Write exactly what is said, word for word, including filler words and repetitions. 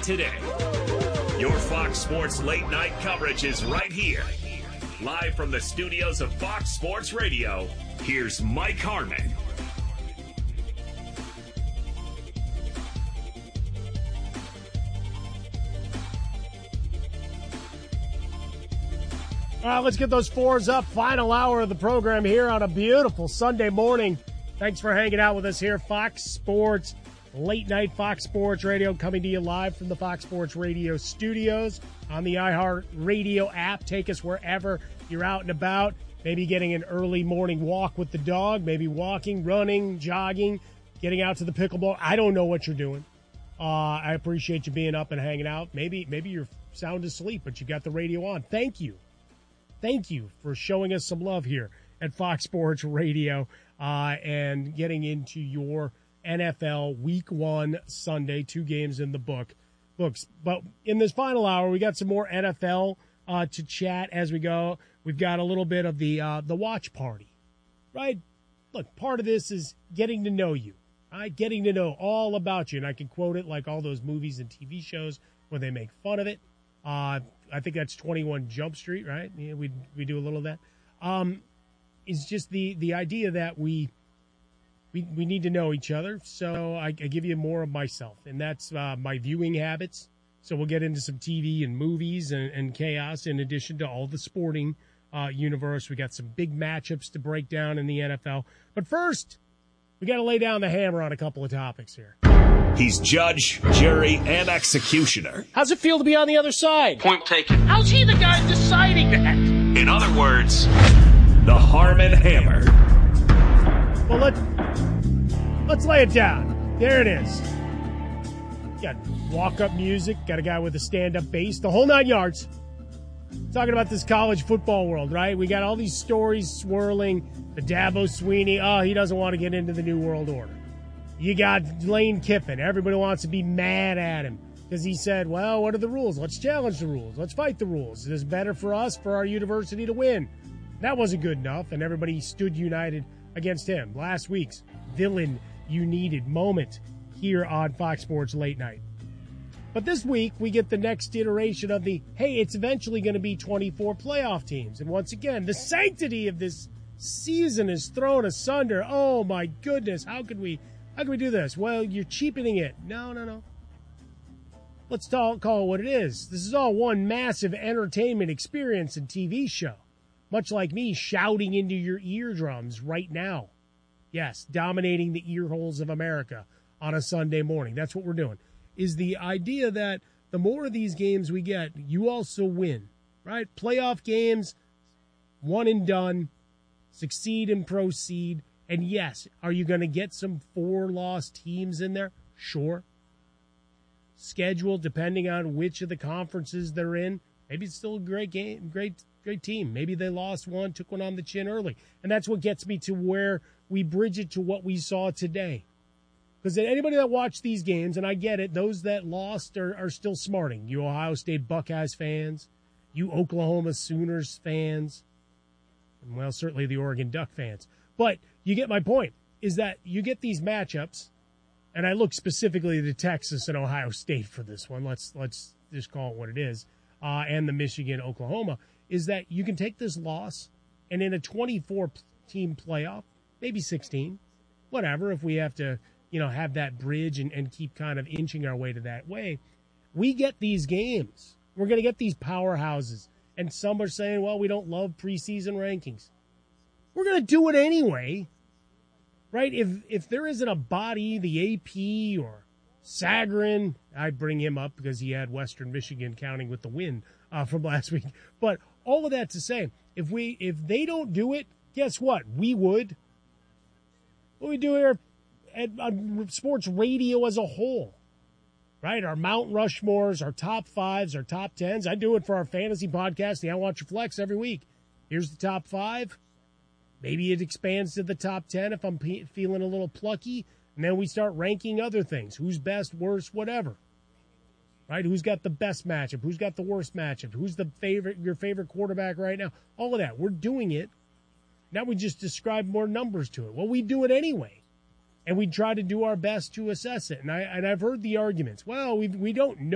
today. Your Fox Sports late night coverage is right here. Live from the studios of Fox Sports Radio, here's Mike Harmon. All right, let's get those fours up. Final hour of the program here on a beautiful Sunday morning. Thanks for hanging out with us here. Fox Sports, late night Fox Sports Radio, coming to you live from the Fox Sports Radio studios on the iHeartRadio app. Take us wherever you're out and about, maybe getting an early morning walk with the dog, maybe walking, running, jogging, getting out to the pickleball. I don't know what you're doing. Uh, I appreciate you being up and hanging out. Maybe, maybe you're sound asleep, but you got the radio on. Thank you. Thank you for showing us some love here at Fox Sports Radio uh, and getting into your N F L Week One Sunday, two games in the book books. But in this final hour, we got some more N F L uh, to chat as we go. We've got a little bit of the uh, the watch party, right? Look, part of this is getting to know you, right? Getting to know all about you, and I can quote it like all those movies and T V shows where they make fun of it. Uh, I think that's twenty-one Jump Street, right? Yeah, we we do a little of that. Um, it's just the the idea that we we we need to know each other. So I, I give you more of myself, and that's uh, my viewing habits. So we'll get into some T V and movies and, and chaos in addition to all the sporting uh, universe. We got some big matchups to break down in the N F L. But first, we got to lay down the hammer on a couple of topics here. He's judge, jury, and executioner. How's it feel to be on the other side? Point taken. How's he the guy deciding that? In other words, the Harmon Hammer. Well, let, let's lay it down. There it is. Got walk-up music, got a guy with a stand-up bass, the whole nine yards. Talking about this college football world, right? We got all these stories swirling. The Dabo Sweeney, oh, he doesn't want to get into the New World Order. You got Lane Kiffin. Everybody wants to be mad at him because he said, well, what are the rules? Let's challenge the rules. Let's fight the rules. It is better for us, for our university to win. That wasn't good enough, and everybody stood united against him. Last week's villain you needed moment here on Fox Sports Late Night. But this week, we get the next iteration of the, hey, it's eventually going to be twenty-four playoff teams. And once again, the sanctity of this season is thrown asunder. Oh, my goodness, how could we... How can we do this? Well, you're cheapening it. No, no, no. Let's talk, call it what it is. This is all one massive entertainment experience and T V show, much like me shouting into your eardrums right now. Yes, dominating the ear holes of America on a Sunday morning. That's what we're doing, is the idea that the more of these games we get, you also win, right? Playoff games, one and done, succeed and proceed. And yes, are you going to get some four-loss teams in there? Sure. Schedule, depending on which of the conferences they're in, maybe it's still a great game, great, great team. Maybe they lost one, took one on the chin early. And that's what gets me to where we bridge it to what we saw today. Because anybody that watched these games, and I get it, those that lost are, are still smarting. You Ohio State Buckeyes fans, you Oklahoma Sooners fans, and well, certainly the Oregon Duck fans. But you get my point, is that you get these matchups, and I look specifically to Texas and Ohio State for this one. Let's let's just call it what it is, uh, and the Michigan-Oklahoma, is that you can take this loss, and in a twenty-four team playoff, maybe sixteen, whatever, if we have to, you know, have that bridge and, and keep kind of inching our way to that way, we get these games. We're going to get these powerhouses. And some are saying, well, we don't love preseason rankings. We're going to do it anyway, right? If if there isn't a body, the A P or Sagarin, I'd bring him up because he had Western Michigan counting with the win uh, from last week. But all of that to say, if we if they don't do it, guess what? We would. What we do here at, at sports radio as a whole, right? Our Mount Rushmores, our top fives, our top tens. I do it for our fantasy podcast, the I Want Your Flex, every week. Here's the top five. Maybe it expands to the top ten if I'm pe- feeling a little plucky. And then we start ranking other things. Who's best, worst, whatever. Right? Who's got the best matchup? Who's got the worst matchup? Who's the favorite, your favorite quarterback right now? All of that. We're doing it. Now we just describe more numbers to it. Well, we do it anyway. And we try to do our best to assess it. And, I, and I've heard the arguments. Well, we we don't know.